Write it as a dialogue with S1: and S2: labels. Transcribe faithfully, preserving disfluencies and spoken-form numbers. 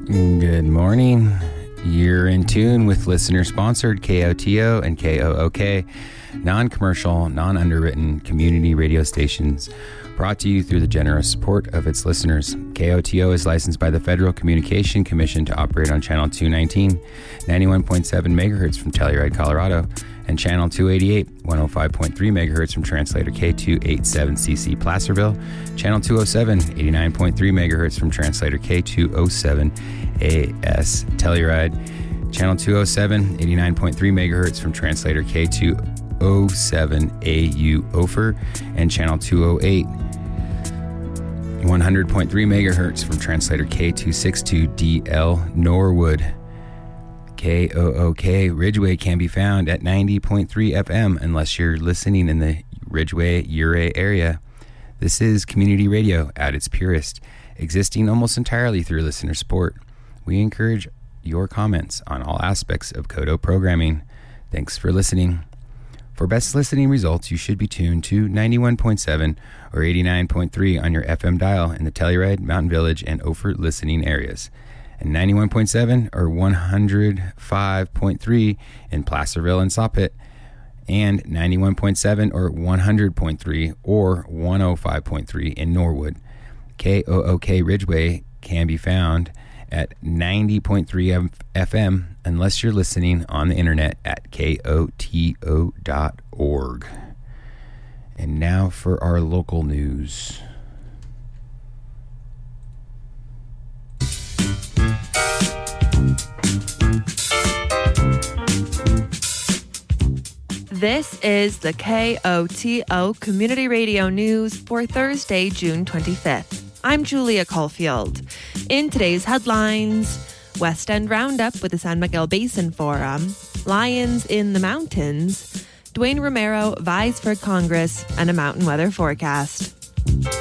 S1: Good morning. You're in tune with listener-sponsored K O T O and K O O K, non-commercial, non-underwritten community radio stations brought to you through the generous support of its listeners. K O T O is licensed by the Federal Communication Commission to operate on Channel two nineteen, ninety-one point seven megahertz from Telluride, Colorado, and Channel two eighty-eight, one oh five point three megahertz from translator K two eighty-seven C C Placerville, Channel two oh seven, eighty-nine point three megahertz from translator K two oh seven A S Telluride, Channel two oh seven, eighty-nine point three megahertz from translator K two oh seven A U Ophir, and Channel two oh eight, one hundred point three megahertz from translator K two sixty-two D L Norwood. K O O K Ridgeway can be found at ninety point three F M unless you're listening in the Ridgeway Ouray area. This is community radio at its purest, existing almost entirely through listener support. We encourage your comments on all aspects of Kodo programming. Thanks for listening. For best listening results, you should be tuned to ninety-one point seven or eighty-nine point three on your F M dial in the Telluride, Mountain Village, and Ophir listening areas, and ninety-one point seven or one oh five point three in Placerville and Sawpit, and ninety-one point seven or one hundred point three or one oh five point three in Norwood. K O O K Ridgeway can be found at ninety point three F M unless you're listening on the internet at K O T O dot org. And now for our local news.
S2: This is the K O T O Community Radio News for Thursday, June twenty-fifth. I'm Julia Caulfield. In today's headlines, West End Roundup with the San Miguel Basin Forum, Lions in the Mountains, Dwayne Romero vies for Congress, and a mountain weather forecast.